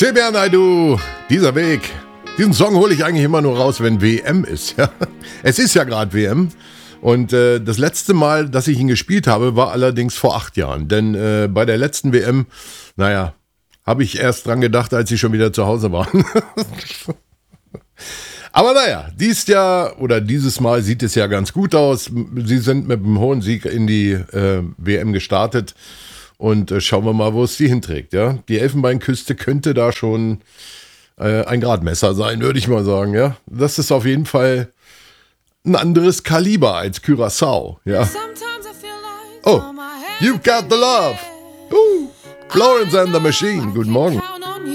Xavier Naidoo, dieser Weg. Diesen Song hole ich eigentlich immer nur raus, wenn WM ist. Ja? Es ist ja gerade WM. Und das letzte Mal, dass ich ihn gespielt habe, war allerdings vor 8 Jahren. Denn bei der letzten WM, habe ich erst dran gedacht, als sie schon wieder zu Hause waren. Aber dieses Mal sieht es ja ganz gut aus. Sie sind mit einem hohen Sieg in die WM gestartet. Und schauen wir mal, wo es sie hinträgt. Ja? Die Elfenbeinküste könnte da schon ein Gradmesser sein, würde ich mal sagen. Ja? Das ist auf jeden Fall ein anderes Kaliber als Curaçao. Ja? Oh, You've Got the Love. Florence and the Machine. Guten Morgen.